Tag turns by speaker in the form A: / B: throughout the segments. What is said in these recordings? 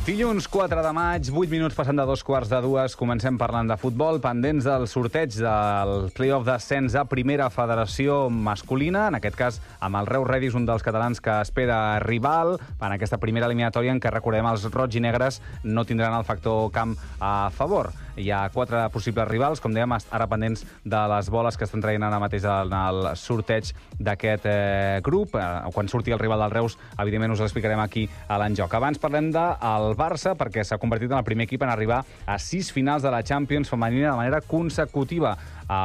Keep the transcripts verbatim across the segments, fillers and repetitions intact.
A: Dilluns quatre de maig, vuit minuts passant de dos quarts de dues, comencem parlant de futbol, pendents del sorteig del play-off d'ascens a Primera Federació masculina, en aquest cas amb el Reus Redis, un dels catalans que espera rival, en aquesta primera eliminatòria en què, recordem, els roig i negres no tindran el factor camp a favor. Hi ha quatre possibles rivals, com dèiem, ara pendents de les boles que estan traient ara mateix en el sorteig d'aquest eh, grup. Eh, quan surti el rival del Reus, evidentment us l'explicarem aquí a l'enjoc. Abans parlem del Barça, perquè s'ha convertit en el primer equip en arribar a sis finals de la Champions femenina de manera consecutiva.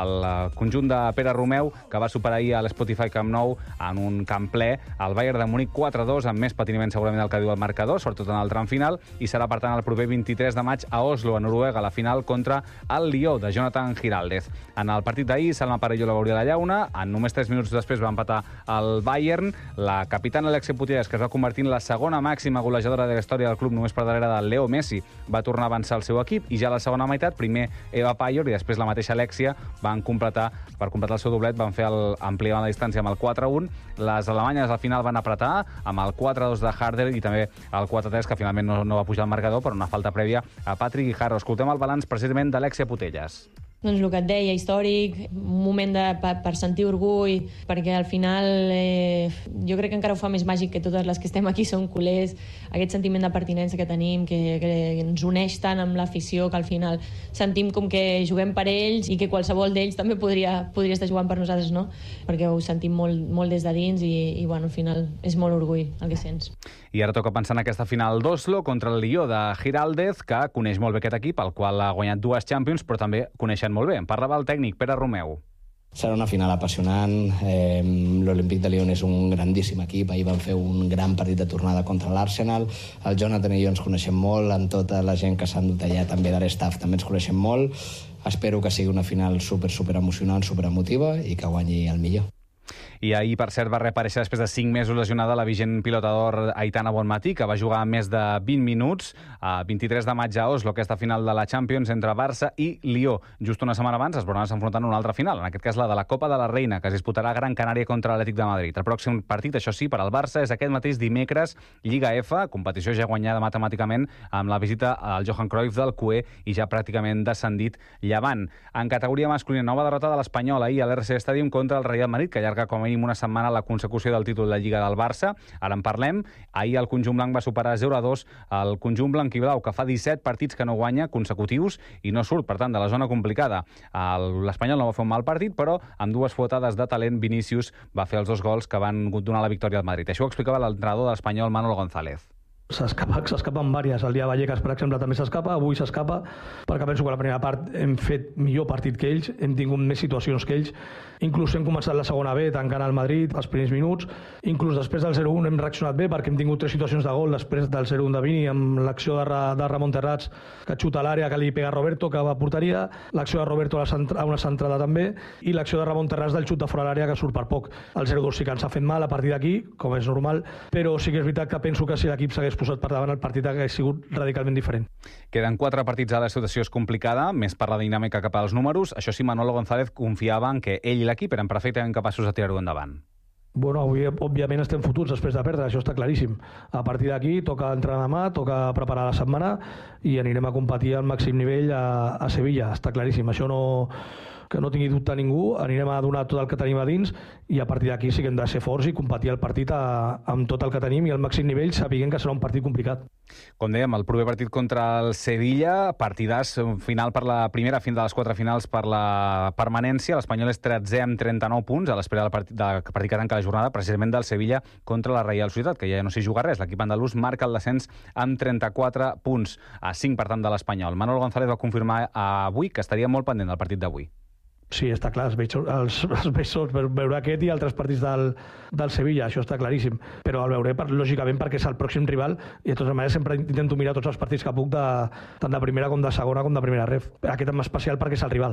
A: El conjunt de Pere Romeu, que va superar ahir a l'Spotify Camp Nou en un camp ple, el Bayern de Múnich quatre a dos, amb més patiment segurament del que diu el marcador, sobretot en el tram final, i serà, per tant, el proper vint-i-tres de maig a Oslo, a Noruega, la final contra el Lió, de Jonathan Giraldez. En el partit d'ahir, Salma Parello la veuria de llauna, en només tres minuts després va empatar el Bayern, la capitana Alexia Putellas, que es va convertir en la segona màxima golejadora de la història del club, només per darrere del Leo Messi, va tornar a avançar el seu equip, i ja a la segona meitat, primer Eva Payor i després la mateixa Alexia van completar, per completar el seu doblet, van fer el, ampliar la distància amb el quatre a un. Les alemanyes al final van apretar amb el quatre a dos de Harder i també el quatre a tres, que finalment no, no va pujar al marcador per una falta prèvia a Patrick Guijarro. Escoltem el balanç precisament d'Alexia Putellas.
B: Doncs el que et deia, històric, un moment de, per, per sentir orgull, perquè al final eh, jo crec que encara ho fa més màgic que totes les que estem aquí som culers, aquest sentiment de pertinença que tenim, que, que ens uneix tant amb l'afició, que al final sentim com que juguem per ells i que qualsevol d'ells també podria, podria estar jugant per nosaltres, no? Perquè ho sentim molt, molt des de dins i, i bueno, al final és molt orgull el que sents.
A: I ara toca pensar en aquesta final d'Oslo contra el Lió de Giraldez, que coneix molt bé aquest equip, el qual ha guanyat dues Champions, però també coneixen molt bé. En parlava el tècnic Pere Romeu.
C: Serà una final apassionant. Eh, L'Olímpic de Lyon és un grandíssim equip. Ahir van fer un gran partit de tornada contra l'Arsenal. El Jonathan i jo ens coneixem molt, amb tota la gent que s'han dut allà també de l'estaff també ens coneixem molt. Espero que sigui una final super, super emocionant, super emotiva i que guanyi el millor.
A: I ahir, per cert, va reaparèixer després de cinc mesos lesionada la vigent pilota d'or Aitana Bonmatí, que va jugar més de vint minuts a vint-i-tres de maig a Oslo, aquesta final de la Champions entre Barça i Lió. Just una setmana abans es veuran enfrontant una altra final, en aquest cas la de la Copa de la Reina, que es disputarà a Gran Canària contra l'Atlètic de Madrid. El pròxim partit, això sí, per al Barça és aquest mateix dimecres, Lliga F, competició ja guanyada matemàticament amb la visita al Johan Cruyff del Cué i ja pràcticament descendit Llevant. En categoria masculina, nova derrota de l'Espanyol ahir a l'R C Stadium contra el Real Madrid, que allarga com a mínim una setmana la consecució del títol de Lliga del Barça. Ara en parlem. Ahir el conjunt blanc va superar zero a dos el conjunt blanc i blau, que fa disset partits que no guanya consecutius i no surt, per tant, de la zona complicada. L'Espanyol no va fer un mal partit, però amb dues fuetades de talent, Vinícius va fer els dos gols que van donar la victòria al Madrid. Això ho explicava l'entrenador de l'Espanyol, Manolo González.
D: S'escapa, s'escapen vàries. El dia de Vallecas, per exemple, també s'escapa. Avui s'escapa, perquè penso que la primera part hem fet millor partit que ells, hem tingut més situacions que ells. Inclús hem començat la segona B, tancant el Madrid els primers minuts. Inclús després del zero a un hem reaccionat bé, perquè hem tingut tres situacions de gol després del zero a un de Vini, amb l'acció de, Ra, de Ramon Terrats, que xuta a l'àrea, que li pega a Roberto, que va a porteria, l'acció de Roberto a, la centra, a una centrada també, i l'acció de Ramon Terrats del xut de fora de l'àrea, que surt per poc. El zero a dos sí que ens ha fet mal a partir d'aquí, com és normal, però sí que és veritat que penso que si l'equip s'hagués posat per davant, el partit hauria sigut radicalment diferent.
A: Queden quatre partits a la situació és complicada, més per la dinàmica que pels números. Això sí, Manolo González confiava en que ell i l'equip eren perfectament capaços de tirar-ho endavant.
D: Bueno, avui òbviament estem fotuts després de perdre, això està claríssim. A partir d'aquí toca entrenar demà, toca preparar la setmana i anirem a competir al màxim nivell a, a Sevilla, està claríssim. Això no... que no tingui dubte ningú, anirem a donar tot el que tenim a dins i a partir d'aquí sí que hem de ser forts i competir el partit a, amb tot el que tenim i al màxim nivell, sapiguem que serà un partit complicat.
A: Com dèiem, el proper partit contra el Sevilla, partidàs final per la primera, fin de les quatre finals per la permanència. L'Espanyol és tretzè amb trenta-nou punts a l'espera del partit, del partit que tanca la jornada, precisament del Sevilla contra la Reial Societat, que ja no s'hi juga res. L'equip andalús marca el descens amb trenta-quatre punts, a cinc per tant de l'Espanyol. Manolo González va confirmar avui que estaria molt pendent del partit d'avui.
D: Sí, està clar, els veig, els, els veig sols per veure aquest i altres partits del, del Sevilla, això està claríssim, però el veuré per, lògicament perquè és el pròxim rival i de totes maneres sempre intento mirar tots els partits que puc de, tant de primera com de segona com de primera ref, aquest en especial perquè és el rival.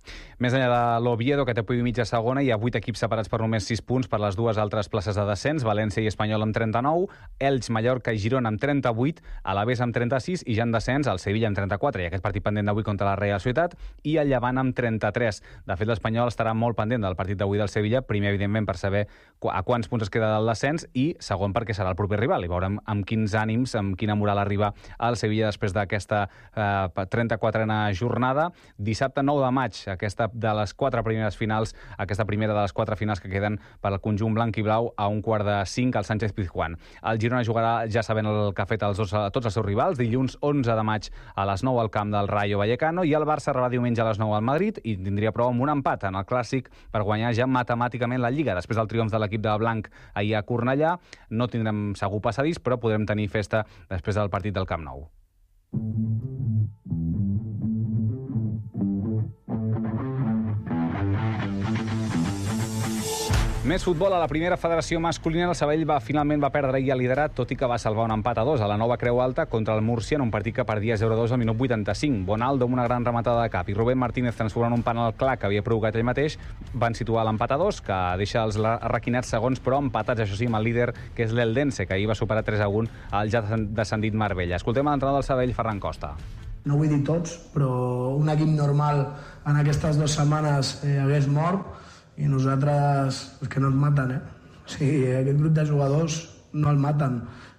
A: Més enllà de l'Oviedo, que té punt i mig a segona, hi ha vuit equips separats per només sis punts per les dues altres places de descens, València i Espanyol amb trenta-nou, Elx, Mallorca i Girona amb trenta-vuit, Alavés amb trenta-sis i ja en descens el Sevilla amb trenta-quatre, i aquest partit pendent d'avui contra la Real Societat, i el Llevant amb trenta-tres. De fet, l'Espanyol estarà molt pendent del partit d'avui del Sevilla, primer, evidentment, per saber a quants punts es queda del descens, i segon, perquè serà el proper rival, i veurem amb quins ànims, amb quina moral arriba el Sevilla després d'aquesta eh, trenta-quatrena jornada. Dissabte nou de maig, aquesta de les quatre primeres finals, aquesta primera de les quatre finals que queden per al conjunt blanc i blau a un quart de cinc al Sánchez Pizjuán. El Girona jugarà ja sabent el que ha fet els dos, tots els seus rivals, dilluns onze de maig a les nou al camp del Rayo Vallecano, i el Barça rebrà diumenge a les nou al Madrid i tindria prou amb un empat en el Clàssic per guanyar ja matemàticament la Lliga. Després del triomf de l'equip de blanc ahir a Cornellà, no tindrem segur passadís, però podrem tenir festa després del partit del Camp Nou. Més futbol. A la primera federació masculina, el Sabadell va, finalment va perdre ahir el liderat, tot i que va salvar un empat a dos a la Nova Creu Alta contra el Múrcia en un partit que perdia zero a dos al minut vuitanta-cinc. Bonaldo amb una gran rematada de cap i Rubén Martínez transformant un penal clar que havia provocat ell mateix van situar l'empat a dos, que deixa els arraquinats segons, però empatats, això sí, amb el líder, que és l'Eldense, que ahir va superar tres a un al ja descendit Marbella. Escoltem l'entrenador del Sabadell, Ferran Costa.
E: No vull dir tots, però un equip normal en aquestes dues setmanes eh, hagués mort, i nosaltres, els que no ens maten, eh? O sigui, aquest grup de jugadors no el maten.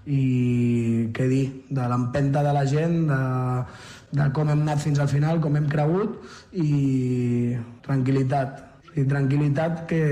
E: I què dir, de l'empenta de la gent, de, de com hem anat fins al final, com hem cregut, i tranquil·litat. O sigui, tranquil·litat que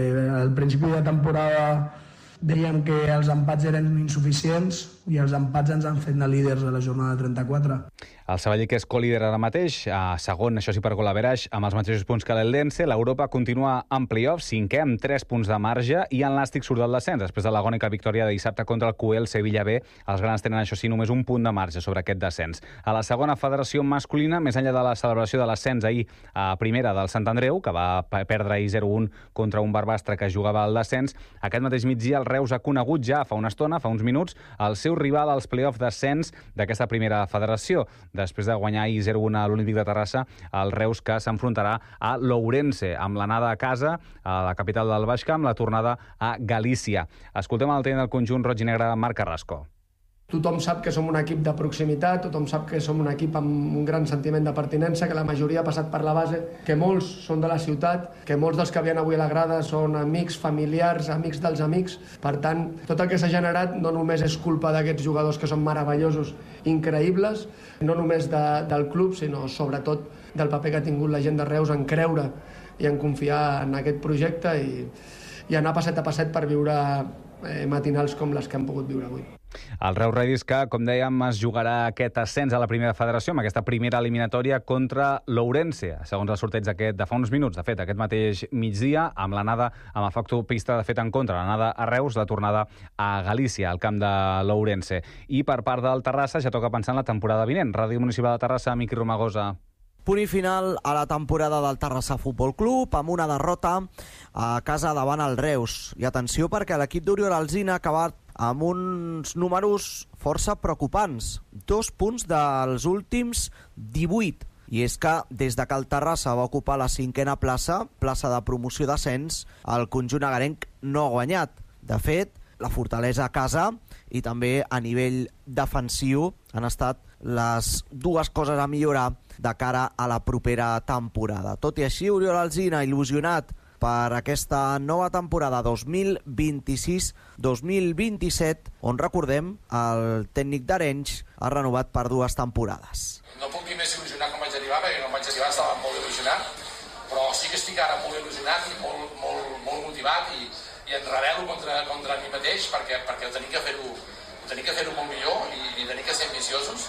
E: al principi de temporada dèiem que els empats eren insuficients i els empats ens han fet anar líders a la jornada trenta-quatre.
A: El Sabadell, que és co-líder ara mateix, a segon, això sí, per gol average, amb els mateixos punts que l'Eldense. L'Europa continua en play-off, cinquè, amb tres punts de marge, i en l'Nàstic surt del descens. Després de l'agònica victòria de dissabte contra el Q L Sevilla B, els grans tenen, això sí, només un punt de marge sobre aquest descens. A la segona federació masculina, més enllà de la celebració de l'ascens ahir a primera del Sant Andreu, que va perdre ahir zero a un contra un Barbastre que jugava al descens, aquest mateix migdia el Reus ha conegut ja fa una estona, fa uns minuts, el seu rival als play-off d'ascens d'aquesta primera federació. Després de guanyar ahir zero a un a l'Olímpic de Terrassa, el Reus, que s'enfrontarà a l'Ourense, amb l'anada a casa, a la capital del Baix Camp, la tornada a Galícia. Escoltem el tenent del conjunt roig i negre, Marc Carrasco.
F: Tothom sap que som un equip de proximitat, tothom sap que som un equip amb un gran sentiment de pertinença, que la majoria ha passat per la base, que molts són de la ciutat, que molts dels que havien avui a la grada són amics, familiars, amics dels amics. Per tant, tot el que s'ha generat no només és culpa d'aquests jugadors que són meravellosos, increïbles, no només de, del club, sinó sobretot del paper que ha tingut la gent de Reus en creure i en confiar en aquest projecte i, i anar passet a passet per viure eh, matinals com les que hem pogut viure avui.
A: El Reus Redis, que, com dèiem, es jugarà aquest ascens a la primera federació amb aquesta primera eliminatòria contra l'Ourense, segons el sorteig d'aquest de fa uns minuts. De fet, aquest mateix migdia, amb l'anada, amb el factor pista de fet en contra, l'anada a Reus, la tornada a Galícia, al camp de l'Ourense. I per part del Terrassa ja toca pensar en la temporada vinent. Ràdio Municipal de Terrassa, Miqui Romagosa.
G: Punt i final a la temporada del Terrassa Futbol Club, amb una derrota a casa davant el Reus. I atenció, perquè l'equip d'Oriol Alsina ha acabat amb uns números força preocupants. Dos punts dels últims divuit. I és que des de que el Terrassa va ocupar la cinquena plaça, plaça de promoció d'ascens, el conjunt agarenc no ha guanyat. De fet, la fortalesa a casa i també a nivell defensiu han estat les dues coses a millorar de cara a la propera temporada. Tot i així, Oriol Alsina, il·lusionat per aquesta nova temporada dos mil vint-i-sis dos mil vint-i-set, on, recordem, el tècnic d'Arenys ha renovat per dues temporades.
H: No puc dir més il·lusionat com vaig arribar, perquè quan vaig arribar estava molt il·lusionat, però sí que estic ara molt il·lusionat i molt, molt, molt motivat i, i em rebel·lo contra, contra mi mateix perquè, perquè tenim que fer-ho tenim que fer-ho molt millor i, i tenim que ser ambiciosos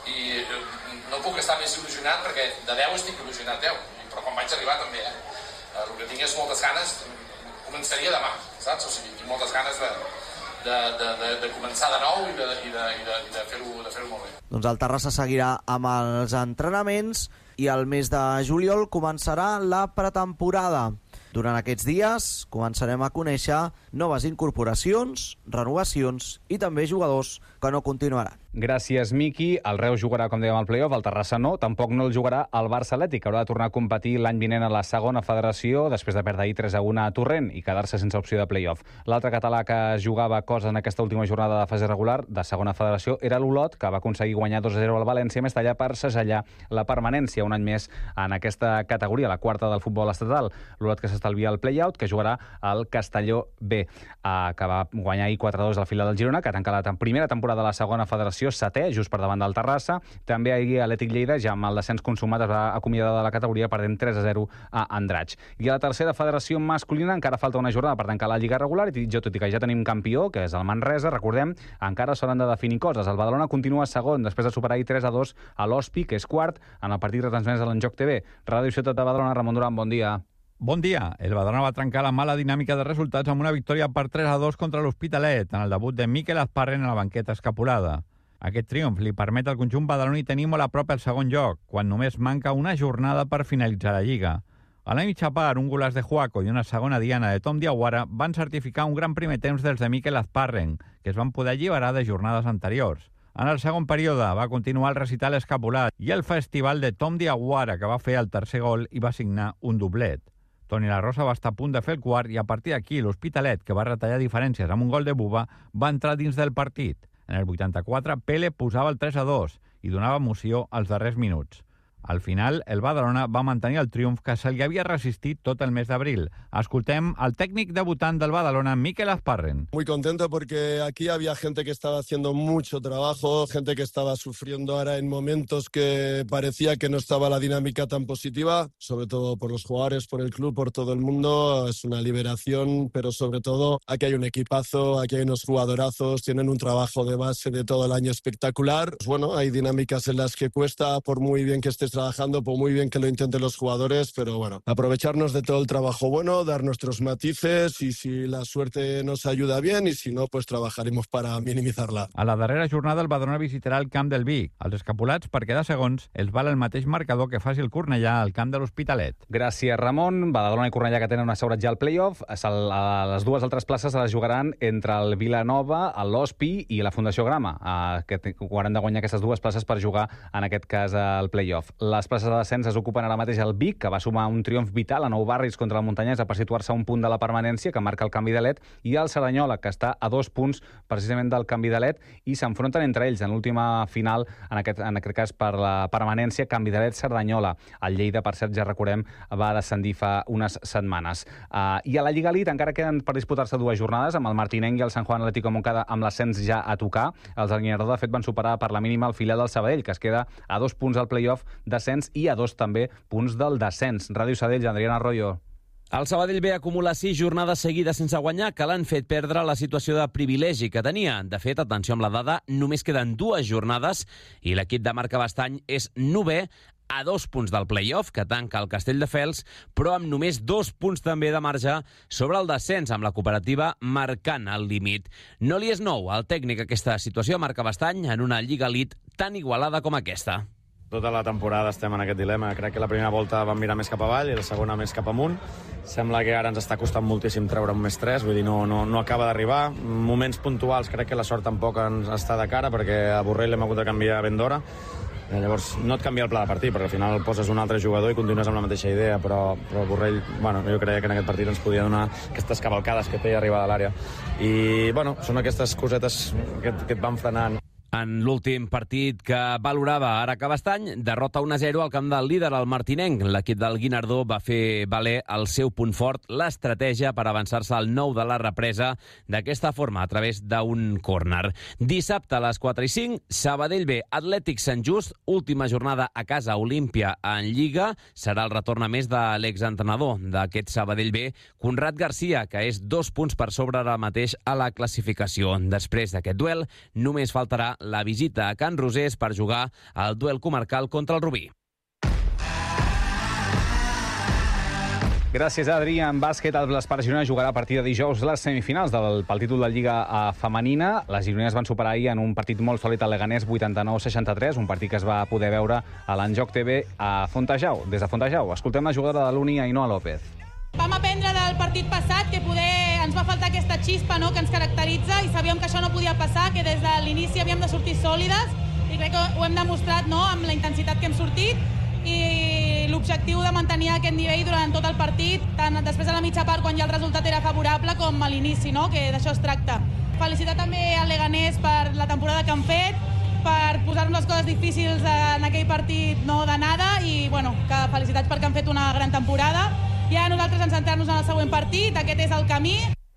H: i no puc estar més il·lusionat perquè de deu estic il·lusionat deu, però quan vaig arribar també, eh? El que tinc és moltes ganes, començaria demà, saps? O sigui, tinc moltes ganes de, de, de, de, de començar de nou i de, i de, i de, de fer-ho de fer-ho molt bé.
G: Doncs el Terrassa seguirà amb els entrenaments i el mes de juliol començarà la pretemporada. Durant aquests dies començarem a conèixer noves incorporacions, renovacions i també jugadors que no continuaran.
A: Gràcies, Miqui. El Reus jugarà, com dèiem, al play-off, el Terrassa no. Tampoc no el jugarà el Barça Atlètic, que haurà de tornar a competir l'any vinent a la segona federació, després de perdre ahir tres a un a Torrent i quedar-se sense opció de play-off. L'altre català que jugava coses en aquesta última jornada de fase regular de segona federació era l'Olot, que va aconseguir guanyar dos a zero al València, més tallar per segellar la permanència un any més en aquesta categoria, la quarta del futbol estatal. L'Olot que s'estalvia el play-out, que jugarà al Castelló B, que va guanyar ahir quatre a dos al fila del Girona, que tanca la primera temporada de la segona federació, setè, just per davant del Terrassa. També ahir Atlètic Lleida, ja amb el descens consumat, es va acomiadar de la categoria perdent tres a zero a Andratx. I a la tercera federació masculina encara falta una jornada per tancar la Lliga regular, i jo, tot i que ja tenim campió, que és el Manresa, recordem, encara s'hauran de definir coses. El Badalona continua segon, després de superar ahir tres a dos a l'Hospi, que és quart, en el partit retransmès a l'Enjoc T V. Ràdio Ciutat de Badalona, Ramon Duran, bon dia.
I: Bon dia. El Badalona va trencar la mala dinàmica de resultats amb una victòria per tres a dos contra l'Hospitalet, en el debut de Miquel Azparren a la banqueta escapulada. Aquest triomf li permet al conjunt badaloní tenir molt a prop el segon lloc, quan només manca una jornada per finalitzar la Lliga. A la mitja part, un golaç de Juaco i una segona diana de Tom Diawara van certificar un gran primer temps dels de Miquel Azparren, que es van poder alliberar de jornades anteriors. En el segon període va continuar el recital escapulat i el festival de Tom Diawara, que va fer el tercer gol i va signar un doblet. Toni La Rosa va estar a punt de fer el quart i a partir d'aquí l'Hospitalet, que va retallar diferències amb un gol de Buba, va entrar dins del partit. En el vuitanta-quatre, Pele posava el tres a dos i donava emoció als darrers minuts. Al final, el Badalona va mantenir el triomf que se li havia resistit tot el mes d'abril. Escoltem el técnico debutant del Badalona, Miquel Azparren.
J: Muy contento porque aquí había gente que estaba haciendo mucho trabajo, gente que estaba sufriendo ahora en momentos que parecía que no estaba la dinámica tan positiva, sobre todo por los jugadores, por el club, por todo el mundo. Es una liberación, pero sobre todo aquí hay un equipazo, aquí hay unos jugadorazos, tienen un trabajo de base de todo el año espectacular. Pues bueno, hay dinámicas en las que cuesta, por muy bien que estés trabajando, por muy bien que lo intenten los jugadores, pero bueno, aprovecharnos de todo el trabajo bueno, dar nuestros matices y si la suerte nos ayuda bien y si no, pues trabajaremos para minimitzar-la.
I: A la darrera jornada el Badalona visitarà el camp del Vic. Els escapulats, per quedar segons, els val el mateix marcador que faci el Cornellà al camp de l'Hospitalet.
A: Gràcies, Ramon. Badalona i Cornellà, que tenen assegurat ja el play-off. Les dues altres places se les jugaran entre el Vilanova, l'Hospi i la Fundació Grama, que hauran de guanyar aquestes dues places per jugar, en aquest cas, el play-off. Les places de descens es ocupen ara mateix el Vic, que va sumar un triomf vital a Nou Barris contra el Muntanyesa per situar-se a un punt de la permanència, que marca el canvi de L E D, i el Cerdanyola, que està a dos punts precisament del canvi de L E D, i s'enfronten entre ells en l'última final, en aquest, en aquest cas per la permanència, canvi de L E D Cerdanyola. El Lleida, per cert, ja recordem, va descendir fa unes setmanes. Uh, I a la Lliga Elite encara queden per disputar-se dues jornades, amb el Martinenc i el Sant Juan Atlético Montcada amb l'ascens ja a tocar. Els del Guinardó, de fet, van superar per la mínima el filial del Sabadell, que es queda a dos punts al play-off descens i a dos també punts del descens. Ràdio Sabadell, Adriana Arroyo.
K: El Sabadell B acumula sis jornades seguides sense guanyar, que l'han fet perdre la situació de privilegi que tenia. De fet, atenció amb la dada, només queden dues jornades i l'equip de Marc Bastany és novè a dos punts del play-off, que tanca el Castelldefels, però amb només dos punts també de marge sobre el descens, amb la cooperativa marcant el límit. No li és nou al tècnic aquesta situació a Marc Bastany en una Lliga Elite tan igualada com aquesta.
L: Tota la temporada estem en aquest dilema. Crec que la primera volta vam mirar més cap avall i la segona més cap amunt. Sembla que ara ens està costant moltíssim treure un més tres, vull dir, no, no, no acaba d'arribar. Moments puntuals crec que la sort tampoc ens està de cara, perquè a Borrell l'hem hagut de canviar ben d'hora. Llavors, no et canvia el pla de partit, perquè al final poses un altre jugador i continues amb la mateixa idea, però, però Borrell, bueno, jo creia que en aquest partit ens podia donar aquestes cavalcades que té arribada a l'àrea. I, bueno, són aquestes cosetes que, que et van frenant.
K: En l'últim partit que valorava Ara Cabestany, derrota un a zero al camp del líder, el Martinenc. L'equip del Guinardó va fer valer el seu punt fort, l'estratègia per avançar-se al nou de la represa d'aquesta forma, a través d'un córner. Dissabte a les quatre i cinc, Sabadell B, Atlètic Sant Just, última jornada a casa Olímpia en Lliga. Serà el retorn a més de l'exentrenador d'aquest Sabadell B, Conrad Garcia, que és dos punts per sobre ara mateix a la classificació. Després d'aquest duel, només faltarà la visita a Can Rosés per jugar al duel comarcal contra el Rubí.
A: Gràcies, Adri. En bàsquet, l'Espart Girona jugarà a partir de dijous les semifinals del, pel títol de Lliga femenina. Les gironines van superar ahir en un partit molt sòlid al Leganés, vuitanta-nou a seixanta-tres, un partit que es va poder veure a l'Enjoc T V a Fontejau, des de Fontejau. Escoltem la jugadora de l'Uni, Ainhoa López.
M: Vam aprendre del del partit passat, que poder ens va faltar aquesta xispa, no?, que ens caracteritza, i sabíem que això no podia passar, que des de l'inici havíem de sortir sòlides, i crec que ho hem demostrat, no?, amb la intensitat que hem sortit, i l'objectiu de mantenir aquest nivell durant tot el partit, tant després de la mitja part, quan ja el resultat era favorable, com a l'inici, no?, que d'això es tracta. Felicitar també al Leganés per la temporada que han fet, per posar-nos les coses difícils en aquell partit no d'anada, i bueno, que felicitats perquè han fet una gran temporada. I ara nosaltres ens centrem-nos en el següent partit, aquest és el camí.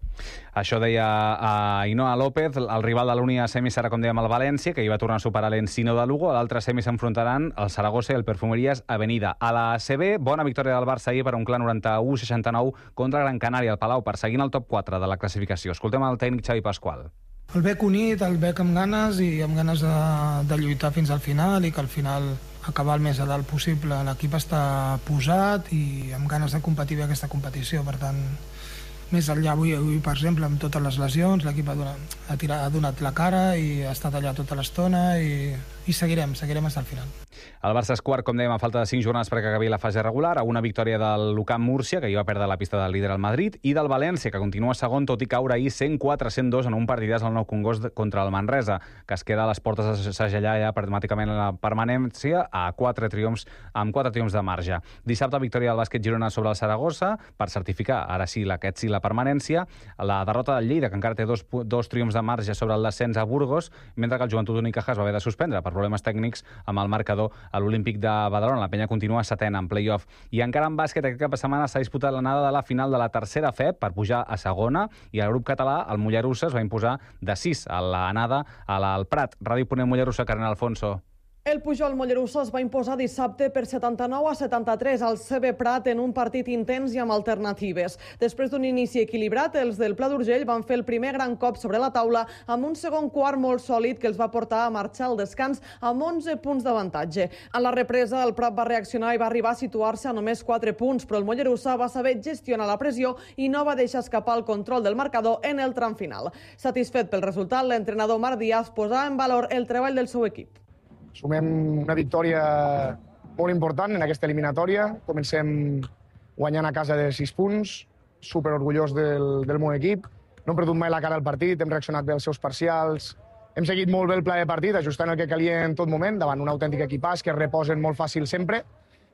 A: Això deia uh, Ainhoa López. El rival de l'Uni a semis serà, com dèiem, el València, que hi va tornar a superar l'Encino de Lugo. A l'altre semis s'enfrontaran el Saragossa i el Perfumerías Avenida. A la A C B, bona victòria del Barça ahir per un clar noranta-u a seixanta-nou contra Gran Canària, al Palau, perseguint el top quatre de la classificació. Escoltem el tècnic Xavi Pasqual.
E: El bec unit, el bec amb ganes i amb ganes de, de lluitar fins al final, i que al final acabar el més a dalt possible. L'equip està posat i amb ganes de competir bé aquesta competició. Per tant, més enllà avui, avui per exemple, amb totes les lesions, l'equip ha, donat, ha, tirat, ha donat la cara i ha estat allà tota l'estona, i, i seguirem, seguirem fins al final.
A: El Barça és quart, com dèiem, a falta de cinc jornades perquè acabi la fase regular, a una victòria del l'U C A M Múrcia, que hi va perdre la pista del líder al Madrid, i del València, que continua segon, tot i caure ahir cent quatre a cent dos en un partidàs al Nou Congost contra el Manresa, que es queda a les portes de segellar ja pragmàticament la permanència a quatre triomfs, amb quatre triomfs de marge. Dissabte, victòria del bàsquet Girona sobre el Saragossa, per certificar, ara sí, aquest sí, la permanència. La derrota del Lleida, que encara té dos, dos triomfs de marge sobre el descens a Burgos, mentre que el Joventut Unicaja es va haver de suspendre per problemes tècnics amb el marcador a l'Olímpic de Badalona. La penya continua setena en play-off. I encara en bàsquet, aquest cap de setmana s'ha disputat l'anada de la final de la tercera F E P per pujar a segona, i el grup català, el Mollerussa, es va imposar de sis a l'anada al Prat. Ràdio Ponent Mollerussa, Karen Alfonso.
N: El Pujol Mollerussa es va imposar dissabte per setanta-nou a setanta-tres al C B Prat en un partit intens i amb alternatives. Després d'un inici equilibrat, els del Pla d'Urgell van fer el primer gran cop sobre la taula amb un segon quart molt sòlid que els va portar a marxar al descans amb onze punts d'avantatge. A la represa, el Prat va reaccionar i va arribar a situar-se a només quatre punts, però el Mollerussa va saber gestionar la pressió i no va deixar escapar el control del marcador en el tram final. Satisfet pel resultat, l'entrenador Marc Díaz posava en valor el treball del seu equip.
O: Sumem una victòria molt important en aquesta eliminatòria. Comencem guanyant a casa de sis punts, superorgullós del, del meu equip. No hem perdut mai la cara al partit, hem reaccionat bé als seus parcials, hem seguit molt bé el pla de partit, ajustant el que calia en tot moment, davant un autèntic equipàs que es reposen molt fàcil sempre.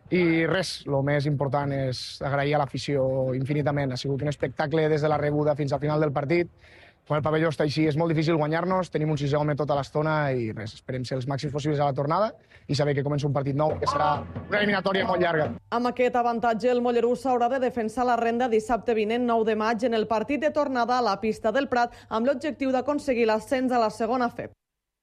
O: I res, el més important és agrair a l'afició infinitament. Ha sigut un espectacle des de la rebuda fins al final del partit. Quan el pavelló està així és molt difícil guanyar-nos, tenim un sisè home tota l'estona i res, esperem ser els màxims possibles a la tornada i saber que comença un partit nou, que serà una eliminatòria molt llarga.
N: Amb aquest avantatge, el Mollerussa haurà de defensar la renda dissabte vinent nou de maig en el partit de tornada a la pista del Prat amb l'objectiu d'aconseguir l'ascens a la segona F E P.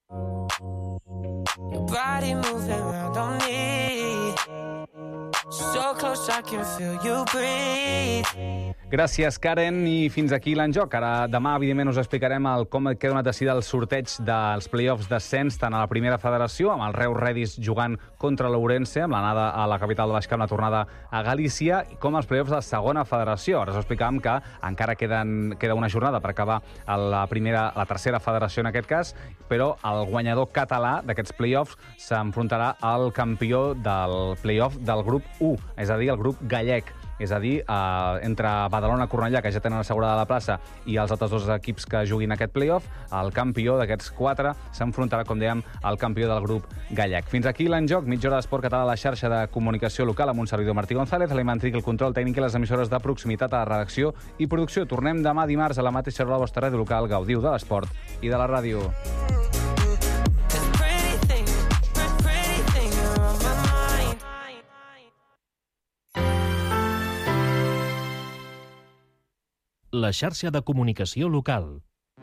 A: So close I can feel you breathe. Gràcies, Karen, i fins aquí l'enjoc. Ara, demà, evidentment, us explicarem el, com queda una decidida el sorteig dels play-offs d'ascens tant a la primera federació, amb el Reus Redis jugant contra l'Ourense, amb l'anada a la capital de Baix Camp, la tornada a Galícia, i com els play-offs de segona federació. Ara us explicàvem que encara queden, queda una jornada per acabar a la, primera, la tercera federació en aquest cas, però el guanyador català d'aquests play-offs s'enfrontarà al campió del play-off del grup u, és a dir, el grup gallec. És a dir, eh, entre Badalona i Cornellà, que ja tenen assegurada la plaça, i els altres dos equips que juguin aquest play-off, el campió d'aquests quatre s'enfrontarà, com dèiem, al campió del grup gallec. Fins aquí l'enjoc, mitja hora d'esport català a la xarxa de comunicació local amb un servidor Martí González, l'Imantric, el control tècnic i les emissores de proximitat a la redacció i producció. Tornem demà dimarts a la mateixa hora a la vostra ràdio local. Gaudiu de l'esport i de la ràdio.
P: La xarxa de comunicació local.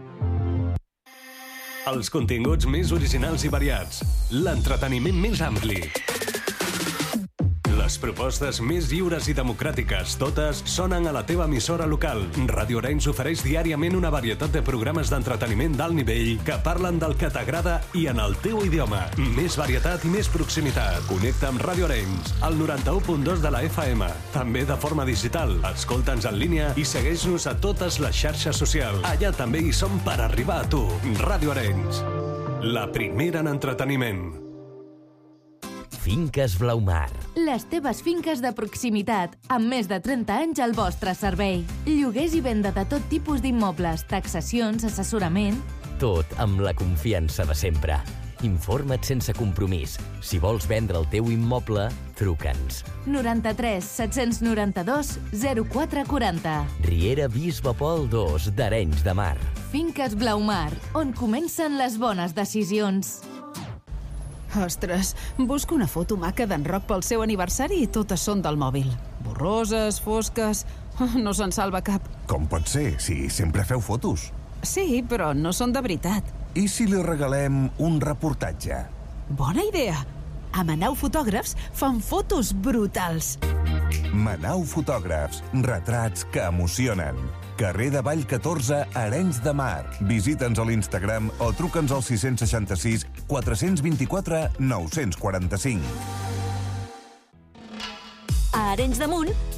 Q: Els continguts més originals i variats. L'entreteniment més ampli. Les propostes més lliures i democràtiques, totes sonen a la teva emissora local. Ràdio Arenys ofereix diàriament una varietat de programes d'entreteniment d'alt nivell que parlen del que t'agrada i en el teu idioma. Més varietat i més proximitat. Connecta amb Ràdio Arenys, al noranta-u punt dos de la F M. També de forma digital. Escolta'ns en línia i segueix-nos a totes les xarxes socials. Allà també hi som per arribar a tu. Ràdio Arenys, la primera en entreteniment.
R: Finques Blaumar.
S: Les teves finques de proximitat, amb més de trenta anys al vostre servei. Lloguers i venda de tot tipus d'immobles, taxacions, assessorament...
R: Tot amb la confiança de sempre. Informa't sense compromís. Si vols vendre el teu immoble, truca'ns.
S: noranta-tres set-cents noranta-dos zero quatre quaranta.
R: Riera Bisbe Pol dos d'Arenys de Mar.
S: Finques Blaumar, on comencen les bones decisions.
T: Ostres, busco una foto maca d'en Roc pel seu aniversari i totes són del mòbil. Borroses, fosques... No se'n salva cap.
U: Com pot ser, si sempre feu fotos?
T: Sí, però no són de veritat.
U: I si li regalem un reportatge?
T: Bona idea. A Manau Fotògrafs fan fotos brutals.
U: Manau Fotògrafs, retrats que emocionen. Carrer de Vall catorze, Arenys de Mar. Visita'ns a l'Instagram o truca'ns al sis seixanta-sis quatre vint quatre nou quaranta-cinc.
S: A Arenys de Munt,